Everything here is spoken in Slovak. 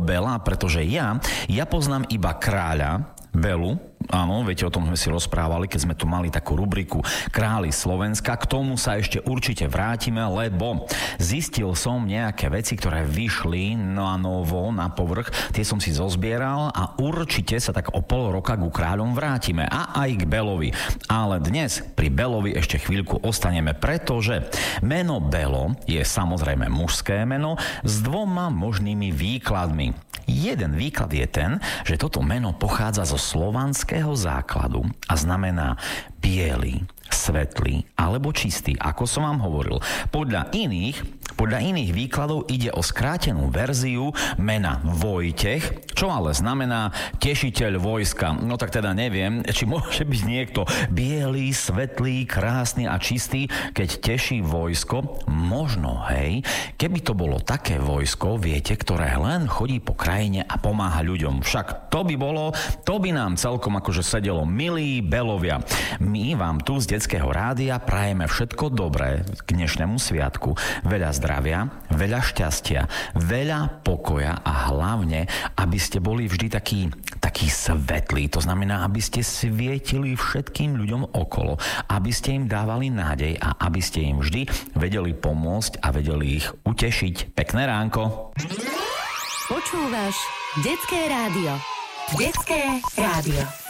Bela, pretože ja poznám iba kráľa Belu. Áno, viete, o tom sme si rozprávali, keď sme tu mali takú rubriku Králi Slovenska. K tomu sa ešte určite vrátime, lebo zistil som nejaké veci, ktoré vyšli na novo, na povrch. Tie som si zozbieral a určite sa tak o pol roka ku kráľom vrátime. A aj k Belovi. Ale dnes pri Belovi ešte chvíľku ostaneme, pretože meno Belo je samozrejme mužské meno s dvoma možnými výkladmi. Jeden výklad je ten, že toto meno pochádza zo slovanského základu a znamená biely, svetlý alebo čistý, ako som vám hovoril. Podľa iných výkladov ide o skrátenú verziu mena Vojtech, čo ale znamená tešiteľ vojska. No tak teda neviem, či môže byť niekto biely, svetlý, krásny a čistý, keď teší vojsko. Možno, hej, keby to bolo také vojsko, viete, ktoré len chodí po krajine a pomáha ľuďom. Však to by nám celkom akože sedelo. Milí Belovia, my vám tu z Detského rádia prajeme všetko dobré k dnešnému sviatku. Veľa zdravia, veľa šťastia, veľa pokoja a hlavne, aby ste boli vždy takí svetlí. To znamená, aby ste svietili všetkým ľuďom okolo, aby ste im dávali nádej a aby ste im vždy vedeli pomôcť a vedeli ich utešiť. Pekné ránko. Počúvaš Detské rádio. Detské rádio.